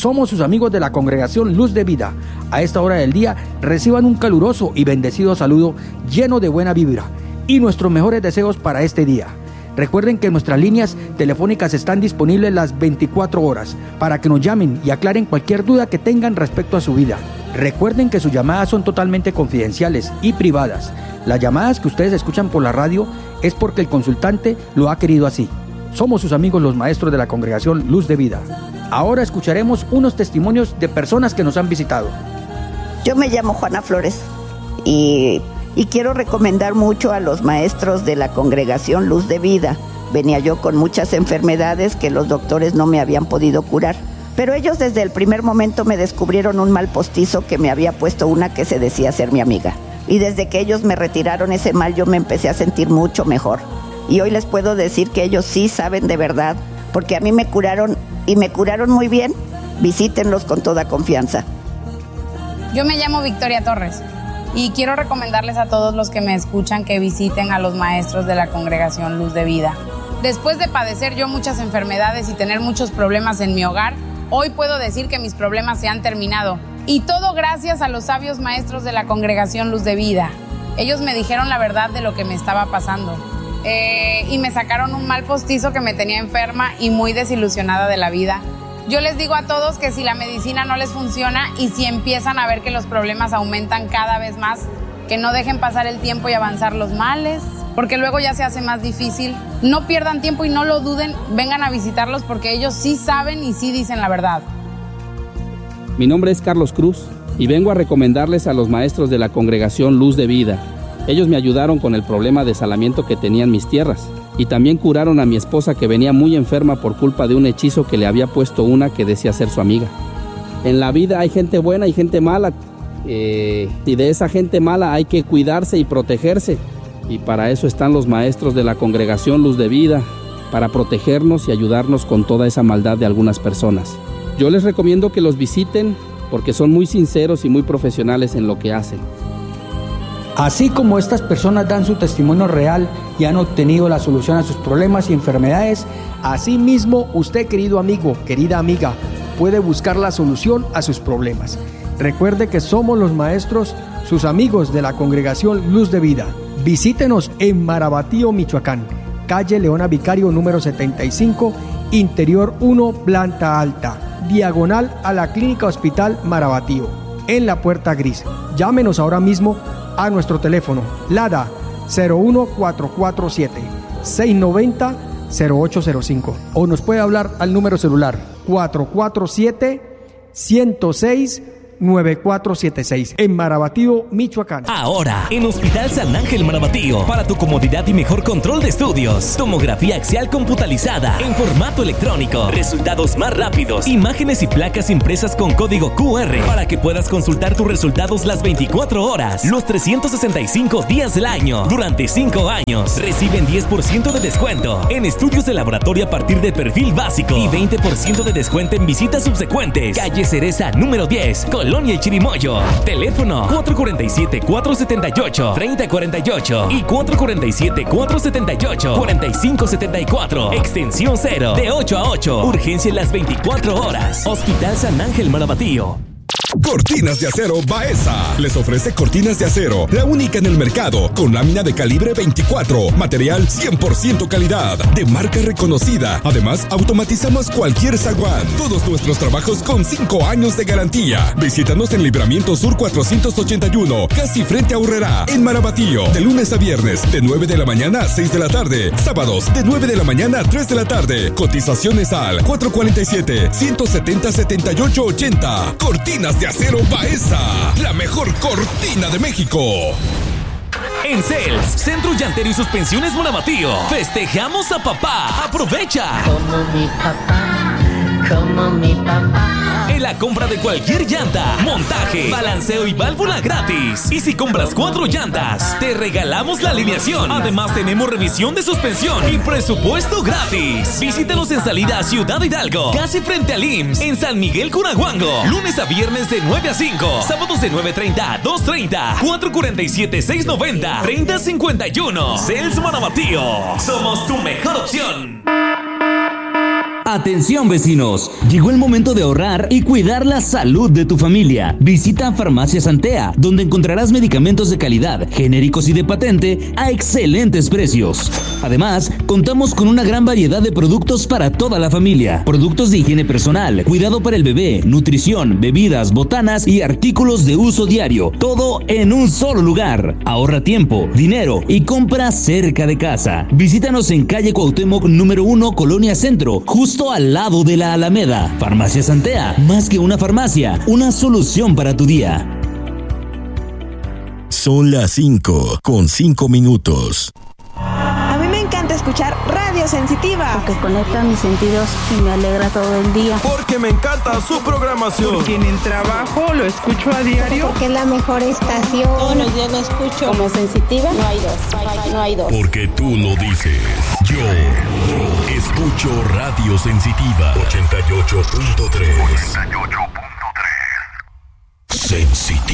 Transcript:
Somos sus amigos de la Congregación Luz de Vida. A esta hora del día reciban un caluroso y bendecido saludo lleno de buena vibra y nuestros mejores deseos para este día. Recuerden que nuestras líneas telefónicas están disponibles las 24 horas para que nos llamen y aclaren cualquier duda que tengan respecto a su vida. Recuerden que sus llamadas son totalmente confidenciales y privadas. Las llamadas que ustedes escuchan por la radio es porque el consultante lo ha querido así. Somos sus amigos los maestros de la Congregación Luz de Vida. Ahora escucharemos unos testimonios de personas que nos han visitado. Yo me llamo Juana Flores y quiero recomendar mucho a los maestros de la Congregación Luz de Vida. Venía yo con muchas enfermedades que los doctores no me habían podido curar, pero ellos desde el primer momento me descubrieron un mal postizo que me había puesto una que se decía ser mi amiga. Y desde que ellos me retiraron ese mal, yo me empecé a sentir mucho mejor. Y hoy les puedo decir que ellos sí saben de verdad, porque a mí me curaron y me curaron muy bien. Visítenlos con toda confianza. Yo me llamo Victoria Torres y quiero recomendarles a todos los que me escuchan que visiten a los maestros de la Congregación Luz de Vida. Después de padecer yo muchas enfermedades y tener muchos problemas en mi hogar, hoy puedo decir que mis problemas se han terminado. Y todo gracias a los sabios maestros de la Congregación Luz de Vida. Ellos me dijeron la verdad de lo que me estaba pasando. Y me sacaron un mal postizo que me tenía enferma y muy desilusionada de la vida. Yo les digo a todos que si la medicina no les funciona y si empiezan a ver que los problemas aumentan cada vez más, que no dejen pasar el tiempo y avanzar los males, porque luego ya se hace más difícil. No pierdan tiempo y no lo duden, vengan a visitarlos porque ellos sí saben y sí dicen la verdad. Mi nombre es Carlos Cruz y vengo a recomendarles a los maestros de la Congregación Luz de Vida. Ellos me ayudaron con el problema de salamiento que tenía en mis tierras y también curaron a mi esposa que venía muy enferma por culpa de un hechizo que le había puesto una que decía ser su amiga. En la vida hay gente buena y gente mala y de esa gente mala hay que cuidarse y protegerse, y para eso están los maestros de la Congregación Luz de Vida, para protegernos y ayudarnos con toda esa maldad de algunas personas. Yo les recomiendo que los visiten porque son muy sinceros y muy profesionales en lo que hacen. Así como estas personas dan su testimonio real y han obtenido la solución a sus problemas y enfermedades, así mismo usted, querido amigo, querida amiga, puede buscar la solución a sus problemas. Recuerde que somos los maestros, sus amigos de la Congregación Luz de Vida. Visítenos en Marabatío, Michoacán, calle Leona Vicario número 75, Interior 1, planta alta, diagonal a la Clínica Hospital Marabatío, en la Puerta Gris. Llámenos ahora mismo a nuestro teléfono LADA 01447 690 0805 o nos puede hablar al número celular 447 106 9476 en Marabatío, Michoacán. Ahora, en Hospital San Ángel Marabatío, para tu comodidad y mejor control de estudios, tomografía axial computalizada en formato electrónico, resultados más rápidos, imágenes y placas impresas con código QR para que puedas consultar tus resultados las 24 horas, los 365 días del año. Durante 5 años, reciben 10% de descuento en estudios de laboratorio a partir de perfil básico y 20% de descuento en visitas subsecuentes. Calle Cereza número 10, Colonia El Chirimoyo. Teléfono 447-478-3048 y 447-478-4574. Extensión 0, de 8 a 8. Urgencia en las 24 horas. Hospital San Ángel Marabatío. Cortinas de Acero Baeza les ofrece cortinas de acero, la única en el mercado, con lámina de calibre 24, material 100% calidad, de marca reconocida. Además, automatizamos cualquier zaguán. Todos nuestros trabajos con 5 años de garantía. Visítanos en Libramiento Sur 481, casi frente a Urrera, en Marabatío, de lunes a viernes, de 9 de la mañana a 6 de la tarde. Sábados, de 9 de la mañana a 3 de la tarde. Cotizaciones al 447-170-7880. Cortinas de Acero Baeza, la mejor cortina de México. En Cels, Centro Llantero y Suspensiones Marabatío, festejamos a papá. ¡Aprovecha! Como mi papá, como mi papá. En la compra de cualquier llanta, montaje, balanceo y válvula gratis. Y si compras 4 llantas, te regalamos la alineación. Además, tenemos revisión de suspensión y presupuesto gratis. Visítanos en salida a Ciudad Hidalgo, casi frente al IMSS, en San Miguel Curahuango. Lunes a viernes de 9 a 5. Sábados de 9:30 a 2:30. 447-690-3051. Cels Marabatío. Somos tu mejor opción. Atención vecinos, llegó el momento de ahorrar y cuidar la salud de tu familia. Visita Farmacias Antea, donde encontrarás medicamentos de calidad, genéricos y de patente a excelentes precios. Además, contamos con una gran variedad de productos para toda la familia. Productos de higiene personal, cuidado para el bebé, nutrición, bebidas, botanas y artículos de uso diario. Todo en un solo lugar. Ahorra tiempo, dinero y compra cerca de casa. Visítanos en calle Cuauhtémoc número 1, Colonia Centro, justo al lado de la Alameda. Farmacias Antea, más que una farmacia, una solución para tu día. Son las 5:05. A mí me encanta escuchar Radio Sensitiva, porque conecta mis sentidos y me alegra todo el día. Porque me encanta su programación. Porque en el trabajo lo escucho a diario. Porque es la mejor estación. Todos los días lo escucho. Como Sensitiva, no hay dos. Porque tú lo dices. Yo escucho Radio Sensitiva 88.3. Sensitiva.